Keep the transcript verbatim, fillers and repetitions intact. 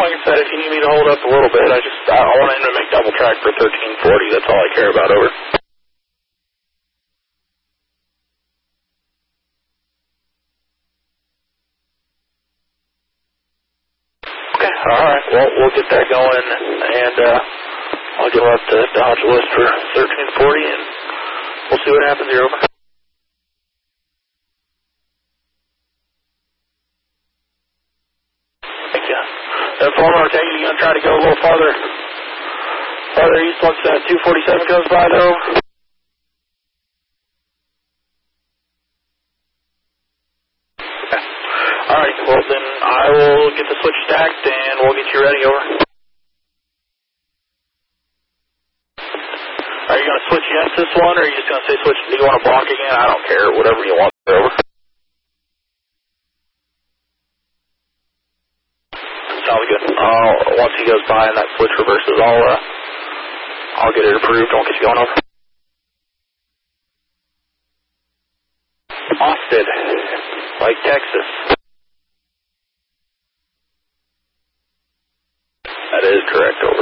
like I said, if you need me to hold up a little bit, I just, I want him to make double track for thirteen forty. That's all I care about, over. Okay, alright, well, we'll get that going, and uh, I'll get up to Dodge list for thirteen forty, and we'll see what happens here, over. Thank you. And former Ortega, you going to try to go a little farther, farther east once that two forty-seven goes by, though? Okay. Alright, well then I will get the switch stacked and we'll get you ready, over. Are you going to switch against this one, or are you just going to say switch? Do you want to block again? I don't care, whatever you want, over. Sounds good. Uh, once he goes by and that switch reverses, I'll, uh, I'll get it approved. Don't get you going, over. Austin, like Texas. That is correct, over.